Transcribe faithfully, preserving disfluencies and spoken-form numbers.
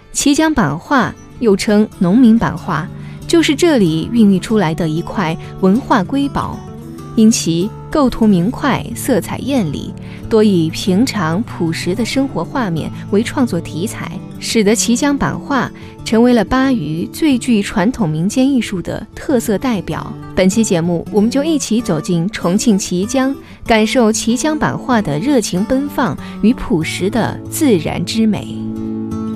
綦江版画又称农民版画，就是这里孕育出来的一块文化瑰宝，因其构图明快，色彩艳丽，多以平常朴实的生活画面为创作题材，使得綦江版画成为了巴渝最具传统民间艺术的特色代表。本期节目，我们就一起走进重庆綦江，感受綦江版画的热情奔放与朴实的自然之美。